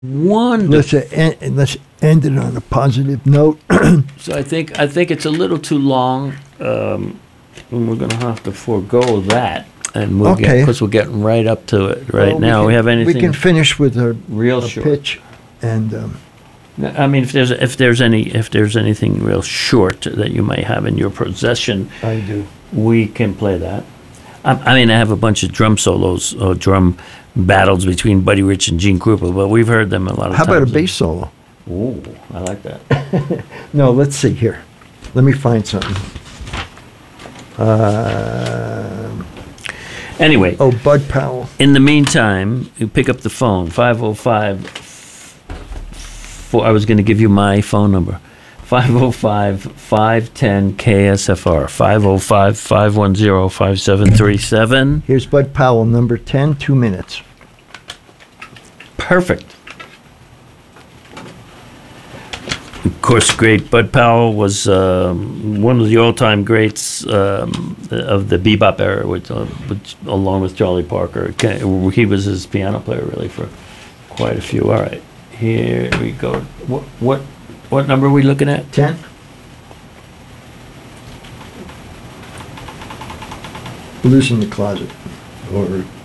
Wonderful. Let's end it on a positive note. So I think it's a little too long, and we're going to have to forego that. And Okay. because we're getting right up to it right Well, now. We have anything We can finish with a real short? pitch, and I mean, if there's anything real short that you might have in your possession, I do. we can play that. I mean, I have a bunch of drum solos or drum battles between Buddy Rich and Gene Krupa, but we've heard them a lot of How times. about a bass solo? Ooh, I like that. No, let's see here. Let me find something. Anyway, Bud Powell. in the meantime, you pick up the phone, 505. I was going to give you my phone number, 505-510-KSFR, 505-510-5737. Here's Bud Powell, number 10, 2 minutes. Perfect. Of course, great. Bud Powell was one of the all-time greats of the bebop era, which, along with Charlie Parker. He was his piano player, really, for quite a few. All right, here we go. What number are we looking at? 10. Loose in the closet, or